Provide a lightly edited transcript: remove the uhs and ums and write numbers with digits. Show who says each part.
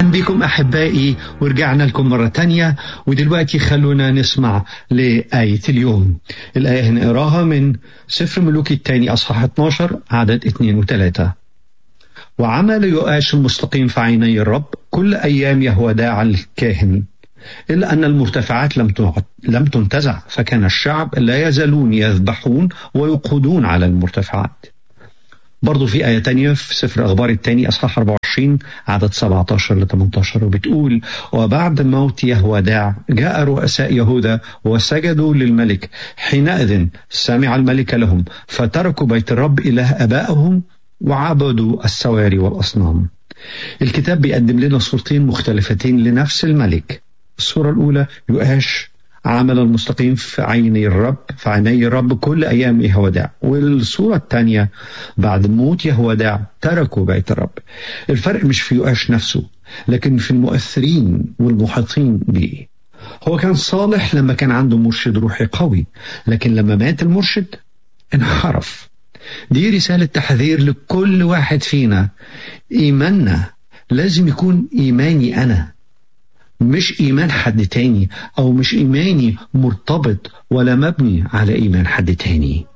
Speaker 1: أهلا بكم أحبائي، ورجعنا لكم مرة تانية. ودلوقتي خلونا نسمع لآية اليوم. الآية هنقراها من سفر ملوك الثاني أصحاح 12 عدد 2 و3. وعمل يؤاش المستقيم في عيني الرب كل أيام يهوداع الكاهن، إلا أن المرتفعات لم تنتزع، فكان الشعب لا يزالون يذبحون ويقودون على المرتفعات. برضو في آية تانية في سفر أخبار الثاني أصحاح 24 عدد 17 ل18، وبتقول: وبعد موت يهوداع جاء رؤساء يهوذا وسجدوا للملك، حينئذ سمع الملك لهم، فتركوا بيت الرب إله آبائهم وعبدوا السواري والأصنام. الكتاب بيقدم لنا صورتين مختلفتين لنفس الملك. الصورة الأولى يؤاش عمل المستقيم في عيني الرب كل أيام يهوداع، والصورة الثانية بعد موت يهوداع تركوا بيت الرب. الفرق مش في يؤاش نفسه، لكن في المؤثرين والمحيطين به. هو كان صالح لما كان عنده مرشد روحي قوي، لكن لما مات المرشد انحرف. دي رسالة تحذير لكل واحد فينا. إيماننا لازم يكون إيماني أنا، مش إيمان حد تاني، أو مش إيماني مرتبط ولا مبني على إيمان حد تاني.